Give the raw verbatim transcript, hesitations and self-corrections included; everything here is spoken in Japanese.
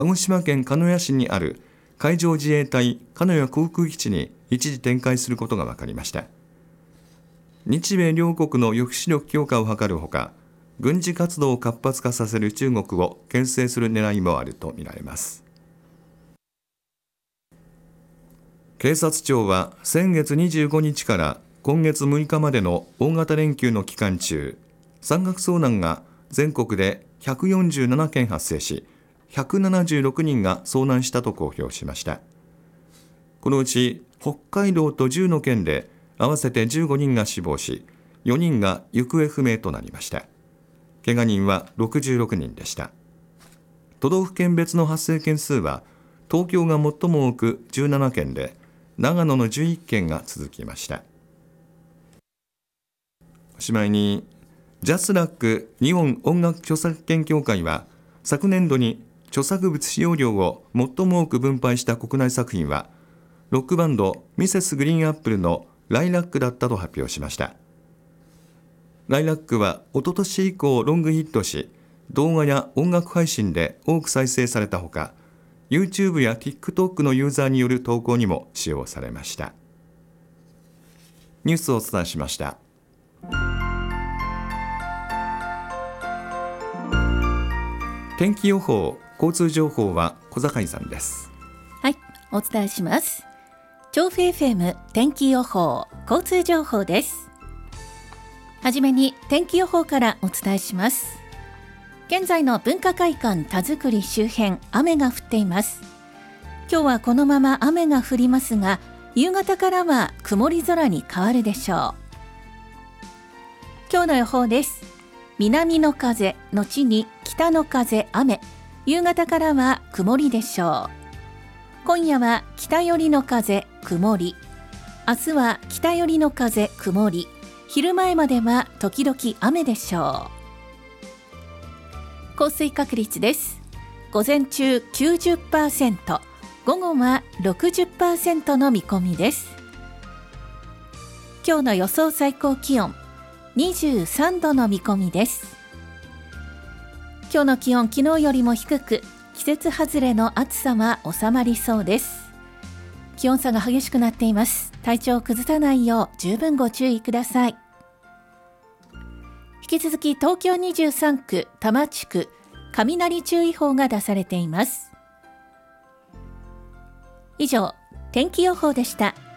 鹿児島県鹿屋市にある海上自衛隊鹿屋航空基地に一時展開することが分かりました。日米両国の抑止力強化を図るほか、軍事活動を活発化させる中国を牽制する狙いもあるとみられます。警察庁は先月にじゅうごにちから今月むいかまでの大型連休の期間中、山岳遭難が全国でひゃくよんじゅうななけん発生し、ひゃくななじゅうろくにんが遭難したと公表しました。このうち北海道とじゅうの県で合わせてじゅうごにんが死亡し、よにんが行方不明となりました。怪我人はろくじゅうろくにんでした。都道府県別の発生件数は、東京が最も多くじゅうななけんで、長野のじゅういっけんが続きました。おしまいに、ジャスラック日本音楽著作権協会は、昨年度に著作物使用料を最も多く分配した国内作品は、ロックバンドミセスグリーンアップルのライラックだったと発表しました。ライラックは一昨年以降ロングヒットし、動画や音楽配信で多く再生されたほか、YouTube や TikTok のユーザーによる投稿にも使用されました。ニュースをお伝えしました。天気予報、交通情報は小坂井さんです。 はい、お伝えします。調布 エフエム 天気予報、交通情報です。はじめに天気予報からお伝えします。現在の文化会館田作り周辺、雨が降っています。今日はこのまま雨が降りますが、夕方からは曇り空に変わるでしょう。今日の予報です。南の風後に北の風雨、夕方からは曇りでしょう。今夜は北寄りの風曇り、明日は北寄りの風曇り、昼前までは時々雨でしょう。降水確率です。午前中 きゅうじゅっパーセント、午後は ろくじゅっパーセント の見込みです。今日の予想最高気温にじゅうさんどの見込みです。今日の気温、昨日よりも低く、季節外れの暑さは収まりそうです。気温差が激しくなっています。体調を崩さないよう十分ご注意ください。引き続き東京にじゅうさんく、多摩地区、雷注意報が出されています。以上、天気予報でした。